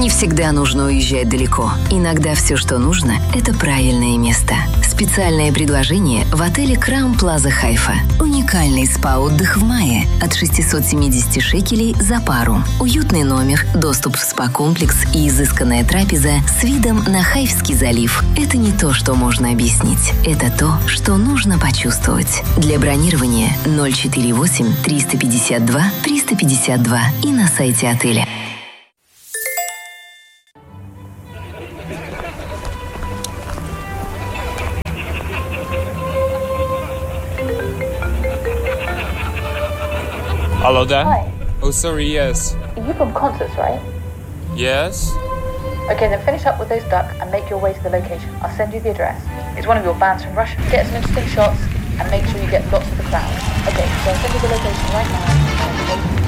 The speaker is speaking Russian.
Не всегда нужно уезжать далеко. Иногда все, что нужно, это правильное место. Специальное предложение в отеле Crown Plaza Хайфа. Уникальный спа-отдых в мае от 670 шекелей за пару. Уютный номер, доступ в спа-комплекс и изысканная трапеза с видом на Хайфский залив. Это не то, что можно объяснить. Это то, что нужно почувствовать. Для бронирования 048 352 352 и на сайте отеля. Hello there. Hi. Oh, sorry, yes. You from concerts, right? Yes? Okay, then finish up with those duck and make your way to the location. I'll send you the address. It's one of your bands from Russia. Get some interesting shots and make sure you get lots of the crowd. Okay, so I'll send you the location right now.